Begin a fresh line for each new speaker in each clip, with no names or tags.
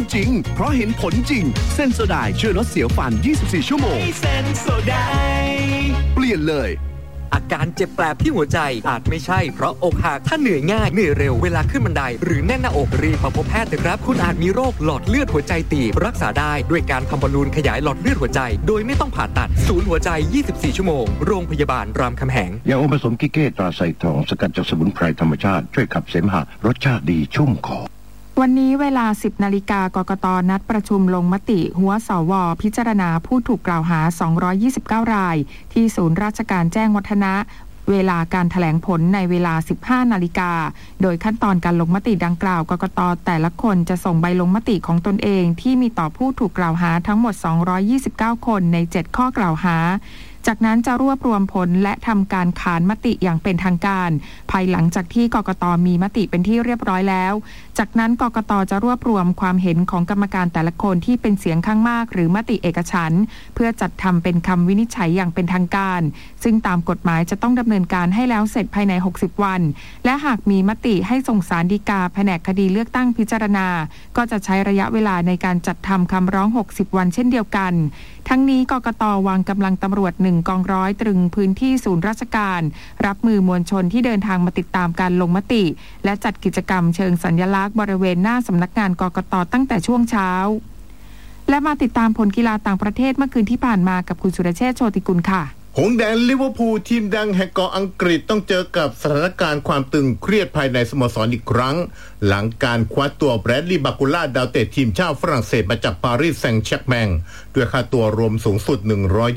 จริงเพราะเห็นผลจริงเซนโซไดช่วยลดเสียวฟัน24ชั่วโมง
เซนโซได
เปลี่ยนเลย
อาการเจ็บแปลบที่หัวใจอาจไม่ใช่เพราะอกหักถ้าเหนื่อยง่ายเหนื่อยเร็วเวลาขึ้นบันไดหรือแน่นหน้าอกรีบมาพบแพทย์เถอะครับคุณอาจมีโรคหลอดเลือดหัวใจตีบรักษาได้ด้วยการทำบอลลูนขยายหลอดเลือดหัวใจโดยไม่ต้องผ่าตัดศูนย์หัวใจ24ชั่วโมงโรงพยาบาลรามคำแหง
ยาอมผสมกิเก้ตราไซทองสกัดจากสมุนไพรธรรมชาติช่วยขับเสมหะรสชาติดีชุ่มคอ
วันนี้เวลา 10 นาฬิกากกต.นัดประชุมลงมติหัวสว.พิจารณาผู้ถูกกล่าวหา229รายที่ศูนย์ราชการแจ้งวัฒนะเวลาการแถลงผลในเวลา 15 นาฬิกาโดยขั้นตอนการลงมติดังกล่าวกกต.แต่ละคนจะส่งใบลงมติของตนเองที่มีต่อผู้ถูกกล่าวหาทั้งหมด229คนใน7ข้อกล่าวหาจากนั้นจะรวบรวมผลและทำการขานมติอย่างเป็นทางการภายหลังจากที่กกต.มีมติเป็นที่เรียบร้อยแล้วจากนั้นกกต.จะรวบรวมความเห็นของกรรมการแต่ละคนที่เป็นเสียงข้างมากหรือมติเอกฉันท์เพื่อจัดทำเป็นคำวินิจฉัยอย่างเป็นทางการซึ่งตามกฎหมายจะต้องดำเนินการให้แล้วเสร็จภายใน60วันและหากมีมติให้ส่งศาลฎีกาแผนกคดีเลือกตั้งพิจารณาก็จะใช้ระยะเวลาในการจัดทำคำร้อง60วันเช่นเดียวกันทั้งนี้กกต.วางกำลังตำรวจ1กองร้อยตรึงพื้นที่ศูนย์ราชการรับมือมวลชนที่เดินทางมาติดตามการลงมติและจัดกิจกรรมเชิงสัญลักษณ์บริเวณหน้าสำนักงานกกต.ตั้งแต่ช่วงเช้าและมาติดตามผลกีฬาต่างประเทศเมื่อคืนที่ผ่านมากับคุณสุรเชษฐ์โชติกุลค่ะ
หงส์แดงลิเวอร์พูลทีมดังแห่งเกาะอังกฤษต้องเจอกับสถานการณ์ความตึงเครียดภายในสโมสรอีกครั้งหลังการคว้าตัวแบรดลีย์บากูล่าดาวเตะทีมชาติฝรั่งเศสมาจากปารีสแซงต์แชร์กแมงด้วยค่าตัวรวมสูงสุด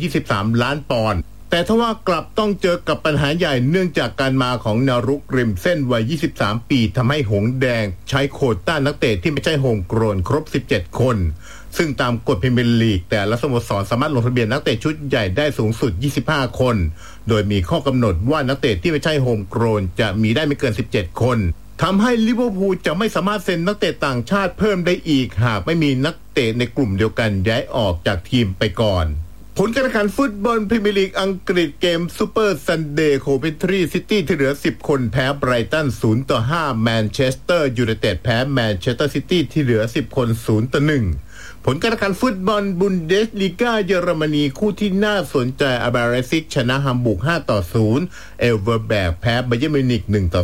123ล้านปอนด์แต่ทว่ากลับต้องเจอกับปัญหาใหญ่เนื่องจากการมาของแนวรุกริมเส้นวัย23ปีทำให้หงส์แดงใช้โควต้านักเตะที่ไม่ใช่โฮมโกรนครบ17คนซึ่งตามกฎพรีเมียร์ลีกแต่ละสโมสรสามารถลงทะเบียนนักเตะชุดใหญ่ได้สูงสุด25คนโดยมีข้อกำหนดว่านักเตะที่ไม่ใช่โฮมโกรนจะมีได้ไม่เกิน17คนทำให้ลิเวอร์พูลจะไม่สามารถเซ็นนักเตะต่างชาติเพิ่มได้อีกหากไม่มีนักเตะในกลุ่มเดียวกันย้ายออกจากทีมไปก่อนผลการแข่งขันฟุตบอลพรีเมียร์ลีกอังกฤษเกมซูเปอร์ซันเดย์โคเวนทรีซิตี้ที่เหลือ10คนแพ้ไบรตัน0-5แมนเชสเตอร์ยูไนเต็ดแพ้แมนเชสเตอร์ซิตี้ที่เหลือ10คน0-1ผลการแข่งขันฟุตบอลบุนเดสลีกาเยอรมนีคู่ที่น่าสนใจอาบาเรซิกชนะฮัมบูร์ก5-0เอลเวอร์แบกแพ้ไบเยิร์นมิวนิก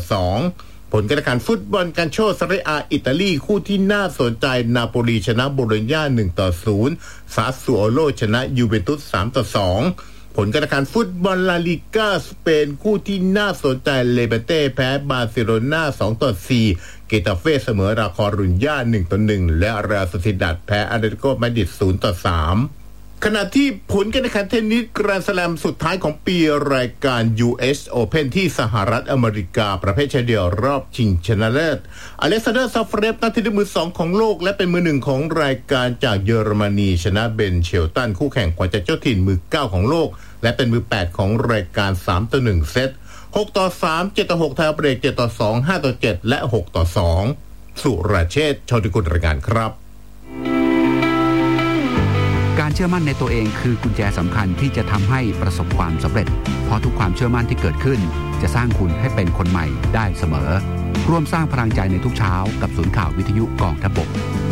1-2ผลการแข่งขันฟุตบอลกันโชเซเรียอาอิตาลีคู่ที่น่าสนใจนาโปลีชนะโบโลญญา1-0ซาสซูโอโลชนะยูเวนตุส3-2ผลการแข่งขันฟุตบอลลาลิก้าสเปนคู่ที่น่าสนใจเลเบเต้แพ้บาร์เซโลนา2-4เกตาเฟ่เสมอราคอรุญญา1-1และเรอัลโซซิดัดแพ้อาเตเลติโกมาดริด0-3ขณะที่ผลการแข่งขันเทนนิสแกรนด์สแลมสุดท้ายของปีรายการ US Open ที่สหรัฐอเมริกาประเภทชายเดี่ยวรอบชิงชนะเลิศอเล็กซานเดอร์ซาฟเรฟนักเทนนิสมือ2ของโลกและเป็นมือ1ของรายการจากเยอรมนีชนะเบนเชลตันคู่แข่งขวัญใจเจ้าถิ่นมือ9ของโลกและเป็นมือ8ของรายการ3-1เซต6-3 7-6 ไทยเบรก 7-2 5-7 และ 6-2 สุรเชษฐ์ โชติกุลรายงานครับ
การเชื่อมั่นในตัวเองคือกุญแจสำคัญที่จะทำให้ประสบความสำเร็จเพราะทุกความเชื่อมั่นที่เกิดขึ้นจะสร้างคุณให้เป็นคนใหม่ได้เสมอร่วมสร้างพลังใจในทุกเช้ากับศูนย์ข่าววิทยุกองทัพบก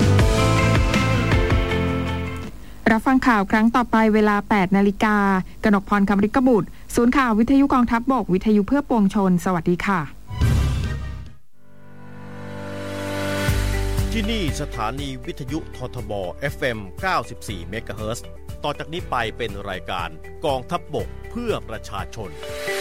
รับฟังข่าวครั้งต่อไปเวลา 8 นาฬิกา กนกพร คำฤกบุตรศูนย์ข่าววิทยุกองทัพบกวิทยุเพื่อปวงชนสวัสดีค่ะ
ที่นี่สถานีวิทยุททบ FM 94 เมกะเฮิรตซ์ต่อจากนี้ไปเป็นรายการกองทัพบกเพื่อประชาชน